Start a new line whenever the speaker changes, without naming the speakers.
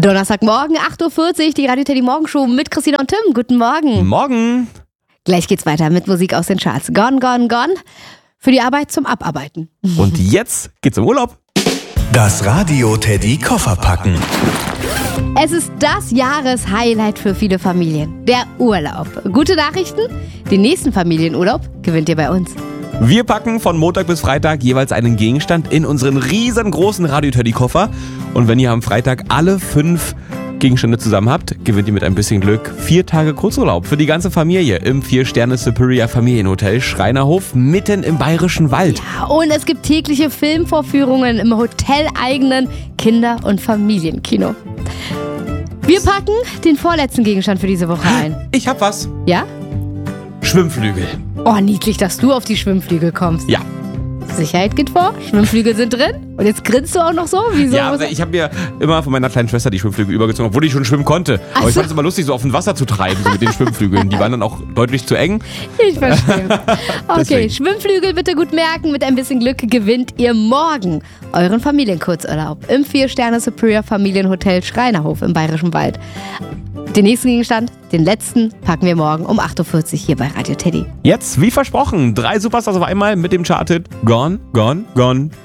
Donnerstagmorgen, 8.40 Uhr, die Radio Teddy Morgenshow mit Christina und Tim. Guten Morgen.
Morgen.
Gleich geht's weiter mit Musik aus den Charts. Gone, gone, gone. Für die Arbeit zum Abarbeiten.
Und jetzt geht's im Urlaub.
Das Radio Teddy Kofferpacken.
Es ist das Jahreshighlight für viele Familien. Der Urlaub. Gute Nachrichten? Den nächsten Familienurlaub gewinnt ihr bei uns.
Wir packen von Montag bis Freitag jeweils einen Gegenstand in unseren riesengroßen Radio Teddy Koffer. Und wenn ihr am Freitag alle 5 Gegenstände zusammen habt, gewinnt ihr mit ein bisschen Glück 4 Tage Kurzurlaub für die ganze Familie im 4-Sterne Superior Familienhotel Schreinerhof mitten im Bayerischen Wald.
Ja, und es gibt tägliche Filmvorführungen im hoteleigenen Kinder- und Familienkino. Wir packen den vorletzten Gegenstand für diese Woche ein.
Ich hab was.
Ja?
Schwimmflügel.
Oh, niedlich, dass du auf die Schwimmflügel kommst.
Ja.
Sicherheit geht vor, Schwimmflügel sind drin. Und jetzt grinst du auch noch so? Wieso?
Ja, ich habe mir immer von meiner kleinen Schwester die Schwimmflügel übergezogen, obwohl ich schon schwimmen konnte. Aber ich fand es immer lustig, so auf dem Wasser zu treiben, so mit den Schwimmflügeln. Die waren dann auch deutlich zu eng.
Ich verstehe. Okay,
Deswegen.
Schwimmflügel bitte gut merken. Mit ein bisschen Glück gewinnt ihr morgen euren Familienkurzurlaub im 4-Sterne Superior Familienhotel Schreinerhof im Bayerischen Wald. Den nächsten Gegenstand, den letzten, packen wir morgen um 8.40 Uhr hier bei Radio Teddy.
Jetzt, wie versprochen, 3 Superstars auf einmal mit dem Charthit Gone, Gone, Gone.